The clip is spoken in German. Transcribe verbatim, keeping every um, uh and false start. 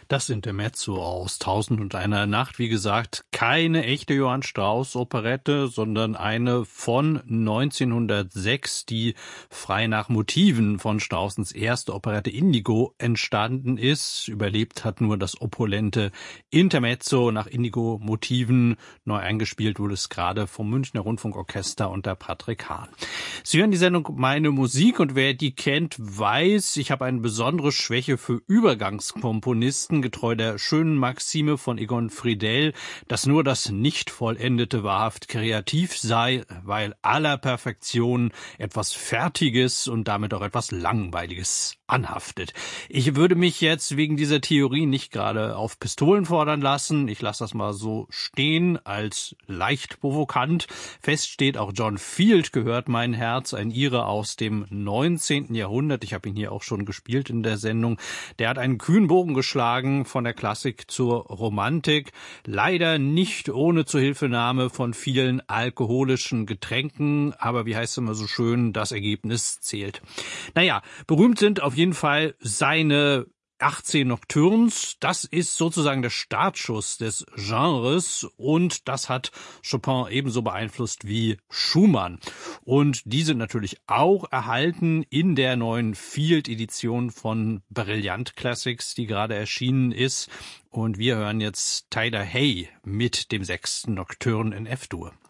Das Intermezzo aus Tausend und einer Nacht, wie gesagt, keine echte Johann Strauss Operette, sondern eine von neunzehnhundertsechs, die frei nach Motiven von Straussens erste Operette Indigo entstanden ist. Überlebt hat nur das opulente Intermezzo nach Indigo-Motiven. Neu eingespielt wurde es gerade vom Münchner Rundfunkorchester unter Patrick Hahn. Sie hören die Sendung Meine Musik und wer die kennt, weiß, ich habe eine besondere Schwäche für Übergangskomponisten, getreu der schönen Maxime von Egon Friedel, dass nur das Nicht-Vollendete wahrhaft kreativ sei, weil aller Perfektion etwas Fertiges und damit auch etwas Langweiliges anhaftet. Ich würde mich jetzt wegen dieser Theorie nicht gerade auf Pistolen fordern lassen. Ich lasse das mal so stehen als leicht provokant. Fest steht, auch John Field gehört mein Herz, ein Ire aus dem neunzehnten Jahrhundert. Ich habe ihn hier auch schon gespielt in der Sendung. Der hat einen kühnen Bogen geschlagen von der Klassik zur Romantik. Leider nicht ohne Zuhilfenahme von vielen alkoholischen Getränken. Aber wie heißt es immer so schön, das Ergebnis zählt. Naja, berühmt sind auf jeden Fall seine achtzehn Nocturnes, das ist sozusagen der Startschuss des Genres und das hat Chopin ebenso beeinflusst wie Schumann. Und die sind natürlich auch erhalten in der neuen Field-Edition von Brilliant Classics, die gerade erschienen ist. Und wir hören jetzt Tyler Hay mit dem sechsten Nocturne in F-Dur.